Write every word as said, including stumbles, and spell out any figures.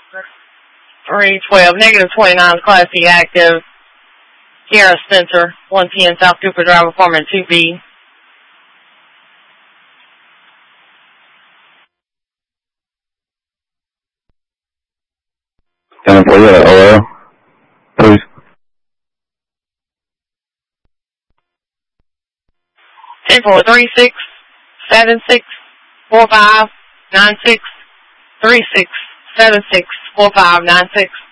three twelve, negative twenty-nine, Class C active. Sierra Spencer, one ten South Cooper Drive, apartment two B. ten four, yeah, O L, please. ten four, three six seven six four five nine six, three six seven six four five nine six.